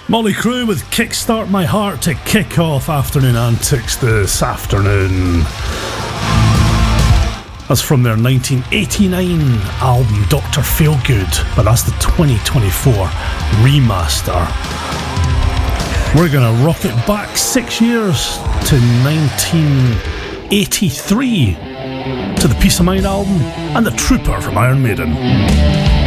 Mötley Crüe with Kickstart My Heart to kick off Afternoon Antics this afternoon. That's from their 1989 album Dr. Feelgood, but that's the 2024 remaster. We're going to rock it back 6 years to 1983 to the Peace of Mind album and The Trooper from Iron Maiden.